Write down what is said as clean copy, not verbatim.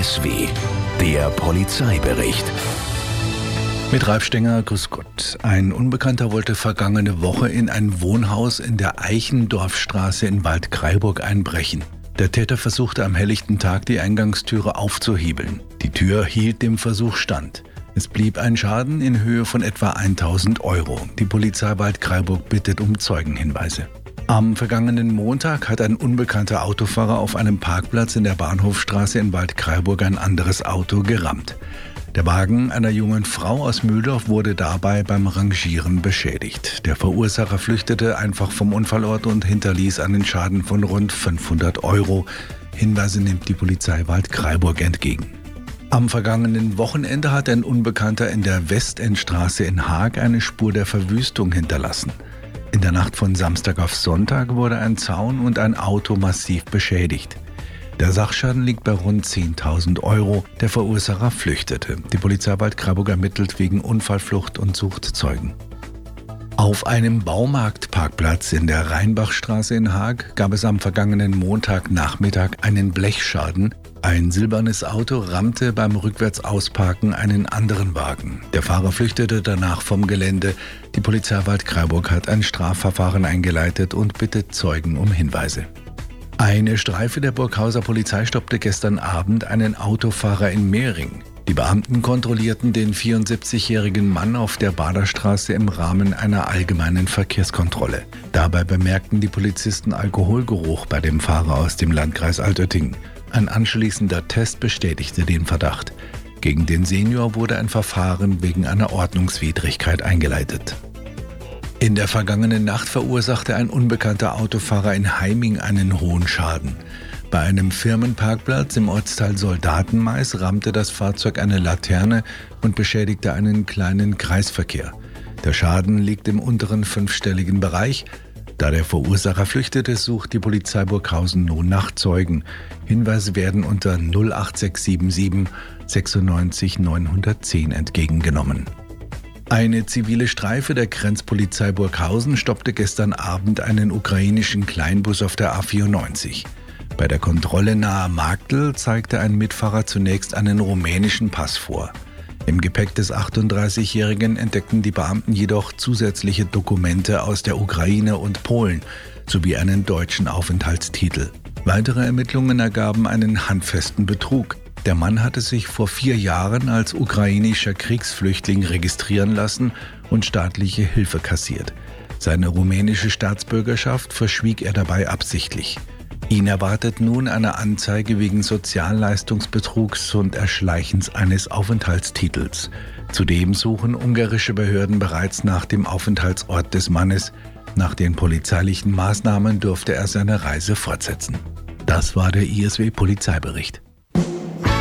ISW, der Polizeibericht. Mit Ralf Stenger, grüß Gott. Ein Unbekannter wollte vergangene Woche in ein Wohnhaus in der Eichendorfstraße in Waldkraiburg einbrechen. Der Täter versuchte am helllichten Tag die Eingangstüre aufzuhebeln. Die Tür hielt dem Versuch stand. Es blieb ein Schaden in Höhe von etwa 1.000 Euro. Die Polizei Waldkraiburg bittet um Zeugenhinweise. Am vergangenen Montag hat ein unbekannter Autofahrer auf einem Parkplatz in der Bahnhofstraße in Waldkraiburg ein anderes Auto gerammt. Der Wagen einer jungen Frau aus Mühldorf wurde dabei beim Rangieren beschädigt. Der Verursacher flüchtete einfach vom Unfallort und hinterließ einen Schaden von rund 500 Euro. Hinweise nimmt die Polizei Waldkraiburg entgegen. Am vergangenen Wochenende hat ein Unbekannter in der Westendstraße in Haag eine Spur der Verwüstung hinterlassen. In der Nacht von Samstag auf Sonntag wurde ein Zaun und ein Auto massiv beschädigt. Der Sachschaden liegt bei rund 10.000 Euro. Der Verursacher flüchtete. Die Polizei Waldkraiburg ermittelt wegen Unfallflucht und sucht Zeugen. Auf einem Baumarktparkplatz in der Rheinbachstraße in Haag gab es am vergangenen Montagnachmittag einen Blechschaden. Ein silbernes Auto rammte beim Rückwärtsausparken einen anderen Wagen. Der Fahrer flüchtete danach vom Gelände. Die Polizei Waldkraiburg hat ein Strafverfahren eingeleitet und bittet Zeugen um Hinweise. Eine Streife der Burghauser Polizei stoppte gestern Abend einen Autofahrer in Mehring. Die Beamten kontrollierten den 74-jährigen Mann auf der Baderstraße im Rahmen einer allgemeinen Verkehrskontrolle. Dabei bemerkten die Polizisten Alkoholgeruch bei dem Fahrer aus dem Landkreis Altötting. Ein anschließender Test bestätigte den Verdacht. Gegen den Senior wurde ein Verfahren wegen einer Ordnungswidrigkeit eingeleitet. In der vergangenen Nacht verursachte ein unbekannter Autofahrer in Heiming einen hohen Schaden. Bei einem Firmenparkplatz im Ortsteil Soldatenmais rammte das Fahrzeug eine Laterne und beschädigte einen kleinen Kreisverkehr. Der Schaden liegt im unteren fünfstelligen Bereich. Da der Verursacher flüchtete, sucht die Polizei Burghausen nun nach Zeugen. Hinweise werden unter 08677 96 910 entgegengenommen. Eine zivile Streife der Grenzpolizei Burghausen stoppte gestern Abend einen ukrainischen Kleinbus auf der A94. Bei der Kontrolle nahe Marktl zeigte ein Mitfahrer zunächst einen rumänischen Pass vor. Im Gepäck des 38-Jährigen entdeckten die Beamten jedoch zusätzliche Dokumente aus der Ukraine und Polen sowie einen deutschen Aufenthaltstitel. Weitere Ermittlungen ergaben einen handfesten Betrug. Der Mann hatte sich vor 4 Jahren als ukrainischer Kriegsflüchtling registrieren lassen und staatliche Hilfe kassiert. Seine rumänische Staatsbürgerschaft verschwieg er dabei absichtlich. Ihn erwartet nun eine Anzeige wegen Sozialleistungsbetrugs und Erschleichens eines Aufenthaltstitels. Zudem suchen ungarische Behörden bereits nach dem Aufenthaltsort des Mannes. Nach den polizeilichen Maßnahmen durfte er seine Reise fortsetzen. Das war der ISW Polizeibericht.